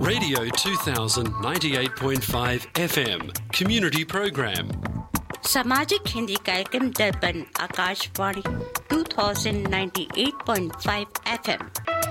Radio 2000 98.5 FM Community Program. सामाजिक हिंदी कार्यक्रम दर्पण Akashvani 2098.5 FM।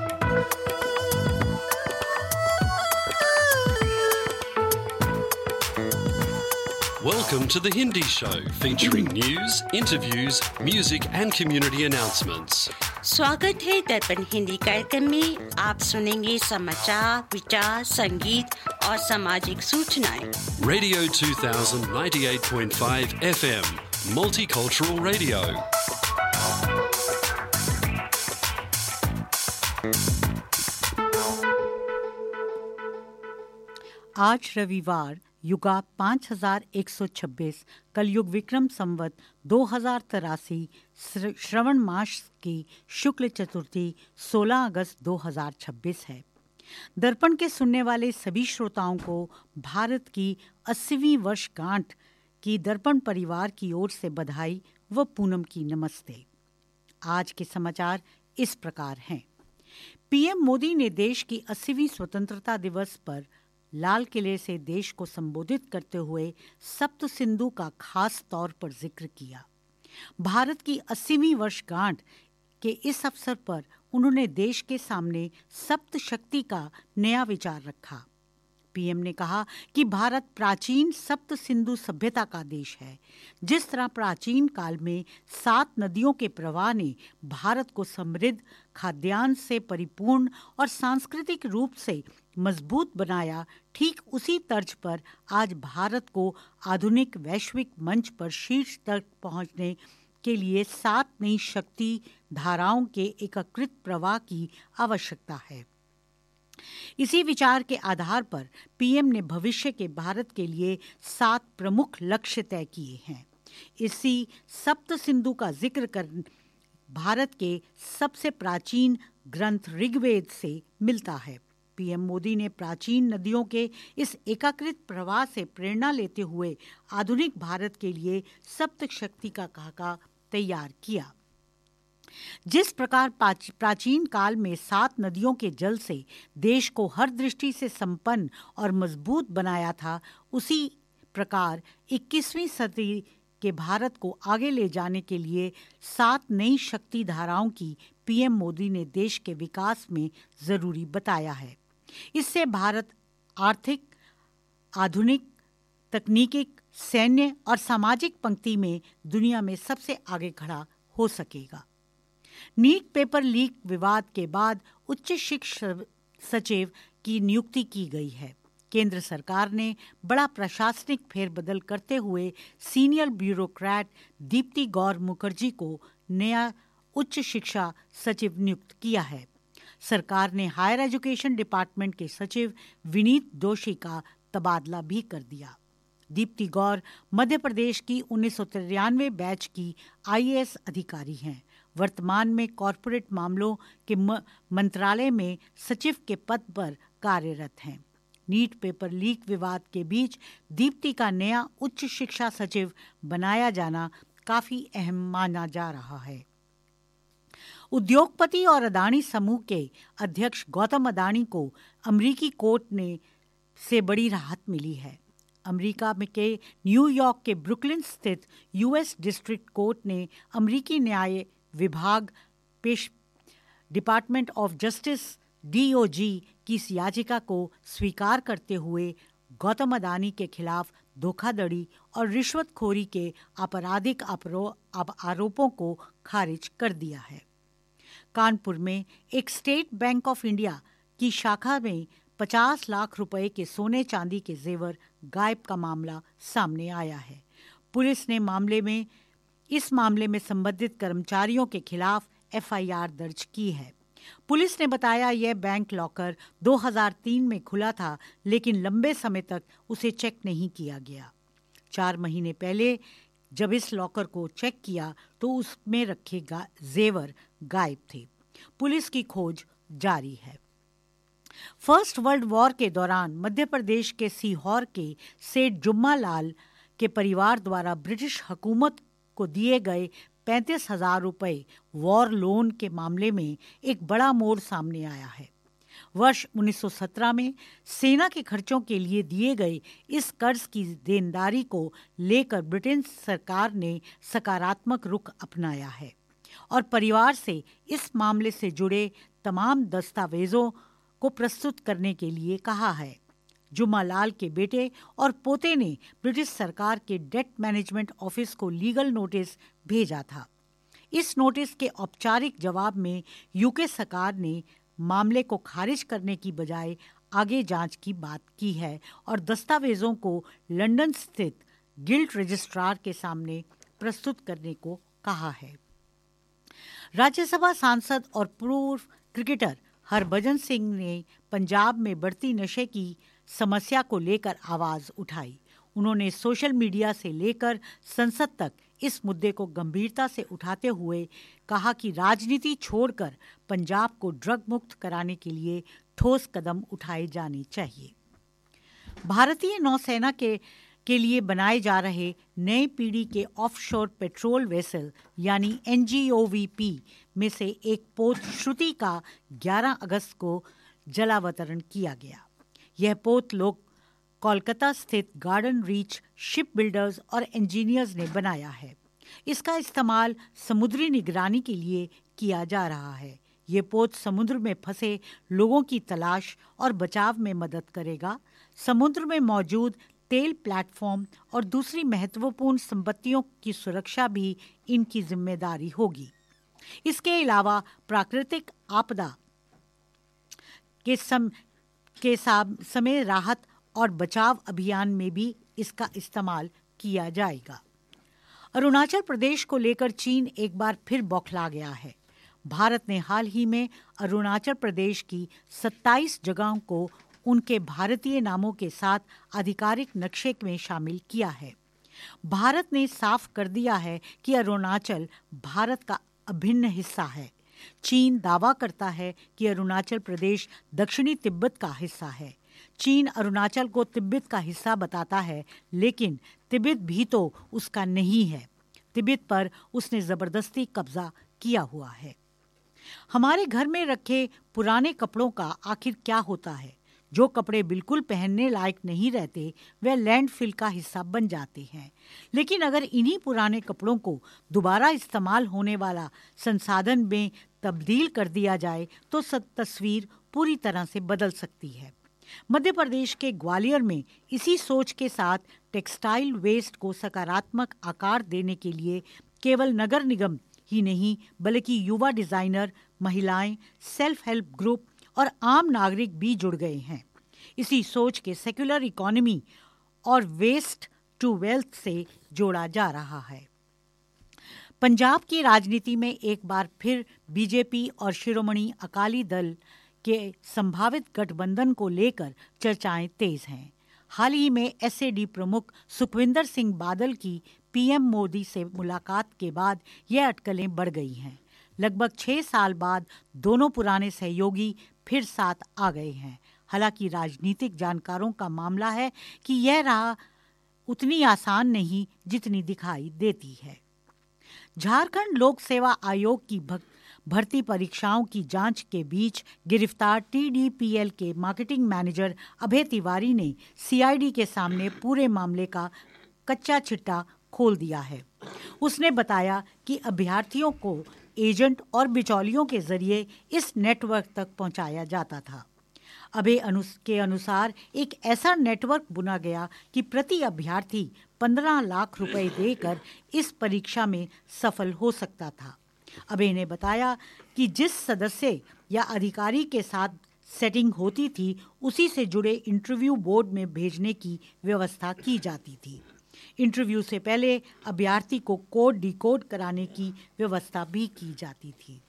Welcome to the Hindi Show, featuring news, interviews, music and community announcements. स्वागत है दर्पण हिंदी कार्यक्रम में। आप सुनेंगे समाचार, विचार, संगीत और सामाजिक सूचनाएं। Radio 2000 98.5 FM Multicultural Radio. आज रविवार युगा 5126 कलयुग विक्रम संवत 2083 श्रवण मास की शुक्ल चतुर्थी 16 अगस्त 2026 है। दर्पण के सुनने वाले सभी श्रोताओं को भारत की 80वीं वर्षगांठ की दर्पण परिवार की ओर से बधाई व पूनम की नमस्ते। आज के समाचार इस प्रकार हैं। पीएम मोदी ने देश की 80वीं स्वतंत्रता दिवस पर लाल किले से देश को संबोधित करते हुए सप्त सिंधु का खास तौर पर जिक्र किया। भारत की 80वीं वर्षगांठ के इस अवसर पर उन्होंने देश के सामने सप्त शक्ति का नया विचार रखा। पीएम ने कहा कि भारत प्राचीन सप्त सिंधु सभ्यता का देश है। जिस तरह प्राचीन काल में 7 नदियों के प्रवाह ने भारत को समृद्ध, खाद्यान्न से परिपूर्ण और सांस्कृतिक रूप से मजबूत बनाया, ठीक उसी तर्ज पर आज भारत को आधुनिक वैश्विक मंच पर शीर्ष तक पहुंचने के लिए 7 नई शक्ति धाराओं के एकीकृत प्रवाह की आवश्यकता है। इसी विचार के आधार पर पीएम ने भविष्य के भारत के लिए 7 प्रमुख लक्ष्य तय किए हैं। इसी सप्त सिंधु का जिक्र कर भारत के सबसे प्राचीन ग्रंथ ऋग्वेद से मिलता है। पीएम मोदी ने प्राचीन नदियों के इस एकीकृत प्रवाह से प्रेरणा लेते हुए आधुनिक भारत के लिए सप्त शक्ति का खाका तैयार किया। जिस प्रकार प्राचीन काल में 7 नदियों के जल से देश को हर दृष्टि से संपन्न और मजबूत बनाया था, उसी प्रकार 21वीं सदी के भारत को आगे ले जाने के लिए 7 नई शक्ति धाराओं की पीएम मोदी ने देश के विकास में जरूरी बताया है। इससे भारत आर्थिक, आधुनिक, तकनीकिक, सैन्य और सामाजिक पंक्ति में दुनिया में सबसे आगे खड़ा हो सकेगा। नीट पेपर लीक विवाद के बाद उच्च शिक्षा सचिव की नियुक्ति की गई है। केंद्र सरकार ने बड़ा प्रशासनिक फेरबदल करते हुए सीनियर ब्यूरोक्रेट दीप्ति गौर मुखर्जी को नया उच्च शिक्षा सचिव नियुक्त किया है। सरकार ने हायर एजुकेशन डिपार्टमेंट के सचिव विनीत जोशी का तबादला भी कर दिया। दीप्ति गौर मध्य प्रदेश की 1993 बैच की आईएएस अधिकारी हैं। वर्तमान में कॉरपोरेट मामलों के मंत्रालय में सचिव के पद पर कार्यरत हैं। नीट पेपर लीक विवाद के बीच दीप्ति का नया उच्च शिक्षा सचिव बनाया जाना काफी अहम माना जा रहा है। उद्योगपति और अदानी समूह के अध्यक्ष गौतम अदानी को अमेरिकी कोर्ट से बड़ी राहत मिली है। अमेरिका में के न्यूयॉर्क के ब्रुकलिन स्थित यूएस डिस्ट्रिक्ट कोर्ट ने अमेरिकी न्याय विभाग डिपार्टमेंट ऑफ जस्टिस डीओजी की इस याचिका को स्वीकार करते हुए गौतम अदानी के खिलाफ धोखाधड़ी और रिश्वतखोरी के आपराधिक आरोपों को खारिज कर दिया है। कानपुर में एक स्टेट बैंक ऑफ इंडिया की शाखा में 50 लाख रुपए के सोने चांदी के जेवर गायब का मामला सामने आया है। पुलिस ने इस मामले में संबंधित कर्मचारियों के खिलाफ एफआईआर दर्ज की है। पुलिस ने बताया यह बैंक लॉकर 2003 में खुला था, लेकिन लंबे समय तक उसे चेक नहीं किया गया। 4 महीने पहले जब इस लॉकर को चेक किया तो उसमें रखे जेवर गायब थे। पुलिस की खोज जारी है। फर्स्ट वर्ल्ड वॉर के दौरान मध्य प्रदेश के सीहोर के सेठ जुम्मा लाल के परिवार द्वारा ब्रिटिश हुकूमत को दिए गए 35,000 रुपए वॉर लोन के मामले में एक बड़ा मोड़ सामने आया है। वर्ष 1917 में सेना के खर्चों के लिए दिए गए इस कर्ज की देनदारी को लेकर ब्रिटेन सरकार ने सकारात्मक रुख अपनाया है और परिवार से इस मामले से जुड़े तमाम दस्तावेजों को प्रस्तुत करने के लिए कहा है। जुम्मालाल के बेटे और पोते ने ब्रिटिश सरकार के डेट मैनेजमेंट ऑफिस को लीगल नोटिस भेजा था। इस नोटिस के औपचारिक जवाब में यूके सरकार ने मामले को खारिज करने की बजाय आगे जांच की बात की है और दस्तावेजों को लंदन स्थित गिल्ड रजिस्ट्रार के सामने प्रस्तुत करने को कहा है। राज्यसभा सांसद और पूर्व क्रिकेटर हरभजन सिंह ने पंजाब में बढ़ती नशे की समस्या को लेकर आवाज उठाई। उन्होंने सोशल मीडिया से लेकर संसद तक इस मुद्दे को गंभीरता से उठाते हुए कहा कि राजनीति छोड़कर पंजाब को ड्रग मुक्त कराने के लिए ठोस कदम उठाए जाने चाहिए। भारतीय नौसेना के लिए बनाए जा रहे नई पीढ़ी के ऑफशोर पेट्रोल वेसल यानी NGOVP में से एक पोत श्रुति का 11 अगस्त को जलावतरण किया गया। यह पोत लोग कोलकाता स्थित गार्डन रीच शिप बिल्डर्स और इंजीनियर्स ने बनाया है। इसका इस्तेमाल समुद्री निगरानी के लिए किया जा रहा है। ये पोत समुद्र में फंसे लोगों की तलाश और बचाव में मदद करेगा। समुद्र में मौजूद तेल प्लेटफॉर्म और दूसरी महत्वपूर्ण संपत्तियों की सुरक्षा भी इनकी जिम्मेदारी होगी। इसके अलावा प्राकृतिक आपदा के समय राहत और बचाव अभियान में भी इसका इस्तेमाल किया जाएगा। अरुणाचल प्रदेश को लेकर चीन एक बार फिर बौखला गया है। भारत ने हाल ही में अरुणाचल प्रदेश की 27 जगहों को उनके भारतीय नामों के साथ आधिकारिक नक्शे में शामिल किया है। भारत ने साफ कर दिया है कि अरुणाचल भारत का अभिन्न हिस्सा है। चीन दावा करता है कि अरुणाचल प्रदेश दक्षिणी तिब्बत का हिस्सा है। चीन अरुणाचल को तिब्बत का हिस्सा बताता है, लेकिन तिब्बत भी तो उसका नहीं है। तिब्बत पर उसने जबरदस्ती कब्जा किया हुआ है। हमारे घर में रखे पुराने कपड़ों का आखिर क्या होता है? जो कपड़े बिल्कुल पहनने लायक नहीं रहते वे लैंडफिल का हिस्सा बन जाते हैं। लेकिन अगर इन्हीं पुराने कपड़ों को दोबारा इस्तेमाल होने वाला संसाधन में तब्दील कर दिया जाए तो तस्वीर पूरी तरह से बदल सकती है। मध्य प्रदेश के ग्वालियर में इसी सोच के साथ टेक्सटाइल वेस्ट को सकारात्मक आकार देने के लिए केवल नगर निगम ही नहीं बल्कि युवा डिजाइनर, महिलाएं, सेल्फ हेल्प ग्रुप और आम नागरिक भी जुड़ गए हैं। इसी सोच के सेक्युलर इकोनॉमी और वेस्ट टू वेल्थ से जोड़ा जा रहा है। पंजाब की राजनीति में एक बार फिर बीजेपी और शिरोमणि अकाली दल के संभावित गठबंधन को लेकर चर्चाएं तेज हैं। हाल ही में एसएडी प्रमुख सुखविंदर सिंह बादल की पीएम मोदी से मुलाकात के बाद यह अटकलें बढ़ गई हैं। लगभग 6 साल बाद दोनों पुराने सहयोगी फिर साथ आ गए हैं। हालांकि राजनीतिक जानकारों का मामला है कि यह राह उतनी आसान नहीं जितनी दिखाई देती है। झारखंड लोक सेवा आयोग की भर्ती परीक्षाओं की जांच के बीच गिरफ्तार टीडीपीएल के मार्केटिंग मैनेजर अभय तिवारी ने सीआईडी के सामने पूरे मामले का कच्चा चिट्ठा खोल दिया है। उसने बताया कि अभ्यर्थियों को एजेंट और बिचौलियों के जरिए इस नेटवर्क तक पहुंचाया जाता था। अभय के अनुसार एक ऐसा नेटवर्क बुना गया कि प्रति अभ्यर्थी 15 लाख रुपए देकर इस परीक्षा में सफल हो सकता था। अभय ने बताया कि जिस सदस्य या अधिकारी के साथ सेटिंग होती थी उसी से जुड़े इंटरव्यू बोर्ड में भेजने की व्यवस्था की जाती थी। इंटरव्यू से पहले अभ्यर्थी को कोड डिकोड कराने की व्यवस्था भी की जाती थी।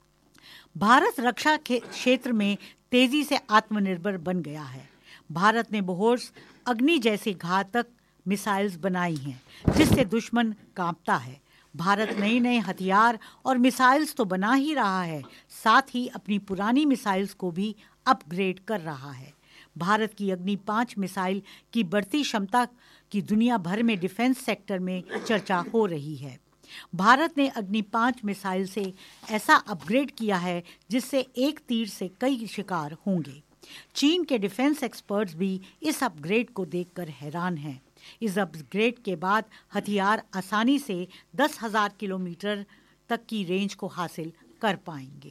भारत रक्षा क्षेत्र में तेजी से आत्मनिर्भर बन गया है। भारत ने बोर्स अग्नि जैसी घातक मिसाइल्स बनाई हैं जिससे दुश्मन कांपता है। भारत नए हथियार और मिसाइल्स तो बना ही रहा है, साथ ही अपनी पुरानी मिसाइल्स को भी अपग्रेड कर रहा है। भारत की अग्नि 5 मिसाइल की बढ़ती क्षमता की दुनिया भर में डिफेंस सेक्टर में चर्चा हो रही है। भारत ने अग्नि 5 मिसाइल से ऐसा अपग्रेड किया है जिससे एक तीर से कई शिकार होंगे। चीन के डिफेंस एक्सपर्ट्स भी इस अपग्रेड को देखकर हैरान हैं। इस अपग्रेड के बाद हथियार आसानी से 10,000 किलोमीटर तक की रेंज को हासिल कर पाएंगे।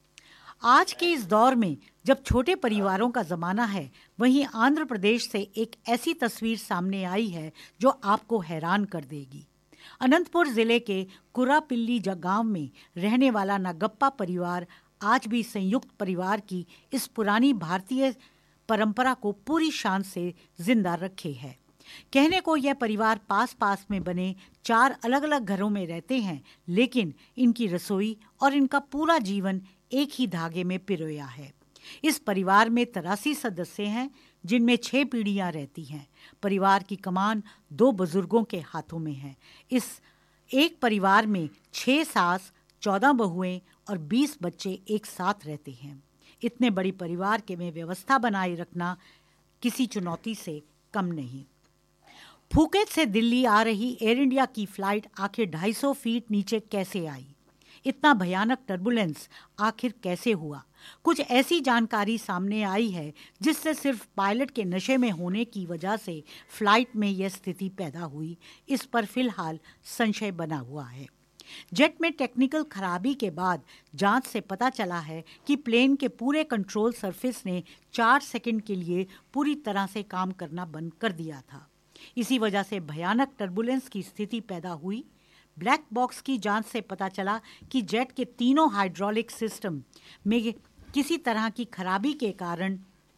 आज के इस दौर में जब छोटे परिवारों का ज़माना है, वहीं आंध्र प्रदेश से एक ऐसी तस्वीर सामने आई है जो आपको हैरान कर देगी। अनंतपुर जिले के कुरापिल्ली गांव में रहने वाला नागप्पा परिवार आज भी संयुक्त परिवार की इस पुरानी भारतीय परंपरा को पूरी शान से जिंदा रखे है। कहने को यह परिवार पास पास में बने 4 अलग अलग घरों में रहते हैं, लेकिन इनकी रसोई और इनका पूरा जीवन एक ही धागे में पिरोया है। इस परिवार में 83 सदस्य हैं, जिनमें 6 पीढ़ियां रहती हैं। परिवार की कमान 2 बुजुर्गों के हाथों में है। इस एक परिवार में 6 सास, 14 बहुएं और 20 बच्चे एक साथ रहते हैं। इतने बड़ी परिवार के में व्यवस्था बनाए रखना किसी चुनौती से कम नहीं। फुकेत से दिल्ली आ रही एयर इंडिया की फ्लाइट आखिर 250 फीट नीचे कैसे आई? इतना भयानक टर्बुलेंस आखिर कैसे हुआ? कुछ ऐसी जानकारी सामने आई है जिससे सिर्फ पायलट के नशे में होने की वजह से फ्लाइट में यह स्थिति पैदा हुई। इस पर फिलहाल संशय बना हुआ है। जेट में टेक्निकल खराबी के बाद जांच से पता चला है कि प्लेन के पूरे कंट्रोल सरफेस ने 4 सेकंड के लिए पूरी तरह से काम करना बंद कर दिया था। इसी वजह से भयानक टर्बुलेंस की स्थिति पैदा हुई। ब्लैक बॉक्स की जांच से पता चला कि जेट के तीनों हाइड्रोलिक सिस्टम में किसी तरह की खराबी के कारण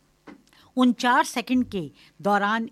उन 4 सेकंड के दौरान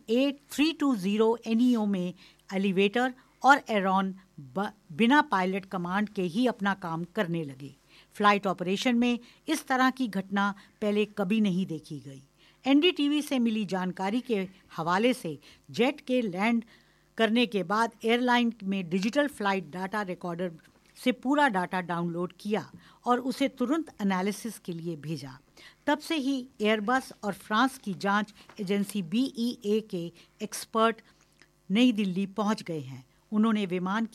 A320 NEO में एलिवेटर और एरोन बिना पायलट कमांड के ही अपना काम करने लगे। फ्लाइट ऑपरेशन में इस तरह की घटना पहले कभी नहीं देखी गई। NDTV से मिली जानकारी के हवाले से जेट के लैंड करने के बाद एयरलाइन में डिजिटल फ्लाइट डाटा रिकॉर्डर से पूरा डाटा डाउनलोड किया और उसे तुरंत एनालिसिस के लिए भेजा। तब से ही एयरबस और फ्रांस की जांच एजेंसी BEA के एक्सपर्ट नई दिल्ली पहुंच गए हैं। उनकी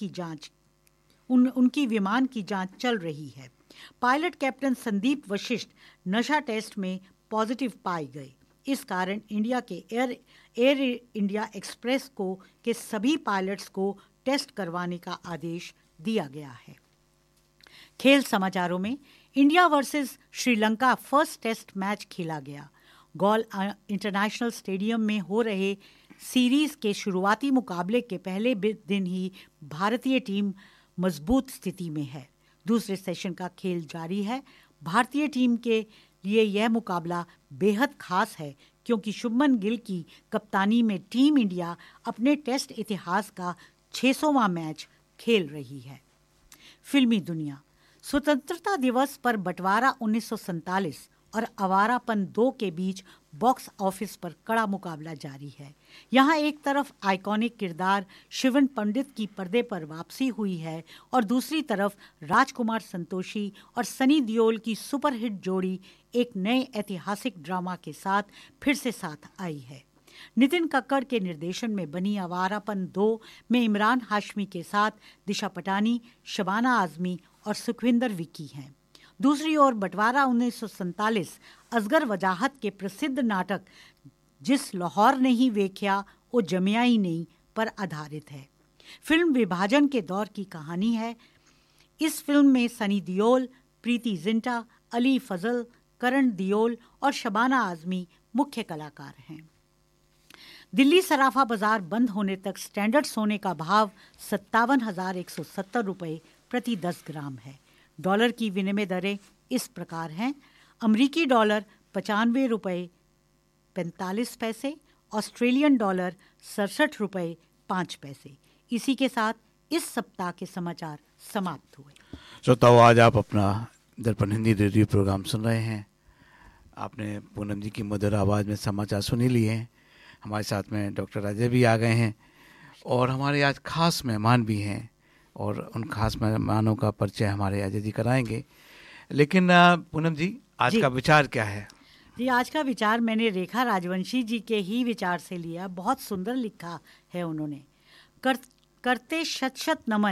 विमान की जांच चल रही है। पायलट कैप्टन संदीप वशिष्ठ नशा टेस्ट में पॉजिटिव पाए गए। इस कारण इंडिया के एयर इंडिया एक्सप्रेस के सभी पायलट्स को टेस्ट करवाने का आदेश दिया गया है। खेल समाचारों में India versus Sri Lanka first test match खेला गया। गॉल इंटरनेशनल स्टेडियम में हो रहे सीरीज के शुरुआती मुकाबले के पहले दिन ही भारतीय टीम मजबूत स्थिति में है। दूसरे सेशन का खेल जारी है। भारतीय टीम के लिए यह मुकाबला बेहद खास है क्योंकि शुभमन गिल की कप्तानी में टीम इंडिया अपने टेस्ट इतिहास का 600वां मैच खेल रही है। फिल्मी दुनिया। स्वतंत्रता दिवस पर बंटवारा 1947 और आवारापन 2 के बीच बॉक्स ऑफिस पर कड़ा मुकाबला जारी है। यहाँ एक तरफ आइकॉनिक किरदार शिवन पंडित की पर्दे पर वापसी हुई है और दूसरी तरफ राजकुमार संतोषी और सनी देओल की सुपरहिट जोड़ी एक नए ऐतिहासिक ड्रामा के साथ फिर से साथ आई है। नितिन कक्कड़ के निर्देशन में बनी आवारापन 2 में इमरान हाशमी के साथ दिशा पटानी, शबाना आजमी और सुखविंदर विक्की हैं। दूसरी ओर बंटवारा 1947 असगर वजाहत के प्रसिद्ध नाटक जिस लाहौर नहीं वेख्या वो जमिया ही नहीं पर आधारित है। फिल्म विभाजन के दौर की कहानी है। इस फिल्म में सनी देओल, प्रीति जिंटा, अली फजल, करण देओल और शबाना आजमी मुख्य कलाकार हैं। दिल्ली सराफा बाजार बंद होने तक स्टैंडर्ड सोने का भाव 57,170 रुपये प्रति 10 ग्राम है। डॉलर की विनिमय दरें इस प्रकार हैं। अमरीकी डॉलर 95 रुपये 45 पैसे, ऑस्ट्रेलियन डॉलर 67 रुपये 5 पैसे। इसी के साथ इस सप्ताह के समाचार समाप्त हुए। श्रोताओं, आज आप अपना दर्पण हिंदी रेडियो प्रोग्राम सुन रहे हैं। आपने पूनम जी की मधुर आवाज़ में समाचार सुन ही लिए हैं। हमारे साथ में डॉक्टर अजय भी आ गए हैं और हमारे आज खास मेहमान भी हैं और उन खास मेहमानों का परिचय हमारे अजय जी कराएंगे। लेकिन पूनम जी, आज का विचार क्या है? जी, आज का विचार मैंने रेखा राजवंशी जी के ही विचार से लिया। बहुत सुंदर लिखा है उन्होंने। करते शत शत नमन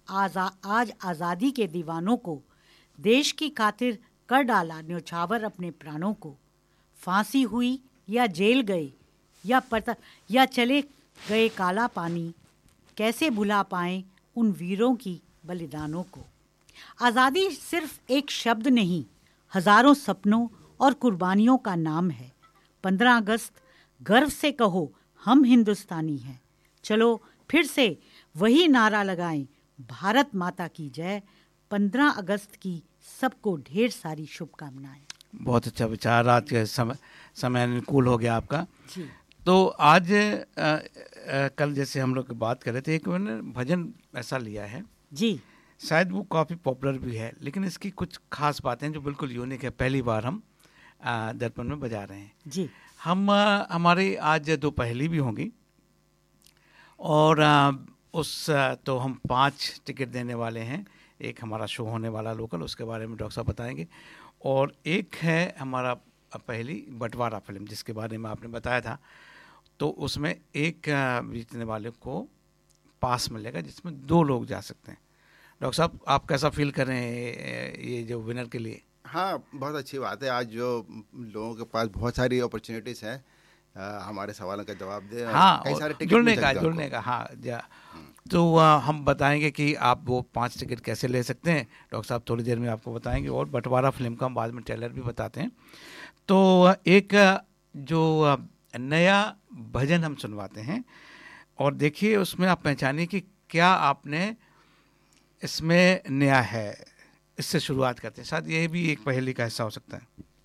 आज आज़ादी के दीवानों को, देश की खातिर कर डाला न्योछावर अपने प्राणों को। फांसी हुई या जेल गए या चले गए काला पानी, कैसे भुला पाएं उन वीरों की बलिदानों को। आज़ादी सिर्फ एक शब्द नहीं, हजारों सपनों और कुर्बानियों का नाम है। 15 अगस्त गर्व से कहो हम हिंदुस्तानी हैं। चलो फिर से वही नारा लगाएं, भारत माता की जय। 15 अगस्त की सबको ढेर सारी शुभकामनाएं। बहुत अच्छा विचार, आज के समय अनुकूल हो गया आपका जी। तो आज कल जैसे हम लोग बात कर रहे थे, एक मैंने भजन ऐसा लिया है जी, शायद वो काफ़ी पॉपुलर भी है, लेकिन इसकी कुछ खास बातें जो बिल्कुल यूनिक है, पहली बार हम दर्पण में बजा रहे हैं जी। हम। हमारी आज 2 पहेली भी होंगी और तो हम 5 टिकट देने वाले हैं। एक हमारा शो होने वाला लोकल, उसके बारे में डॉक्टर साहब बताएंगे, और एक है हमारा पहली बंटवारा फिल्म जिसके बारे में आपने बताया था, तो उसमें एक जीतने वाले को पास मिलेगा जिसमें 2 लोग जा सकते हैं। डॉक्टर साहब आप कैसा फील कर रहे हैं ये जो विनर के लिए? हाँ, बहुत अच्छी बात है। आज जो लोगों के पास बहुत सारी अपॉर्चुनिटीज़ हैं हमारे सवालों का जवाब दे, हाँ, कई सारे टिकट जुड़ने का हाँ तो हम बताएंगे कि आप वो 5 टिकट कैसे ले सकते हैं। डॉक्टर साहब थोड़ी देर में आपको बताएंगे, और बंटवारा फिल्म का हम बाद में ट्रेलर भी बताते हैं। तो एक जो नया भजन हम सुनवाते हैं, और देखिए उसमें आप पहचानिए कि क्या आपने इसमें नया है। इससे शुरुआत करते हैं, शायद ये भी एक पहेली का हिस्सा हो सकता है।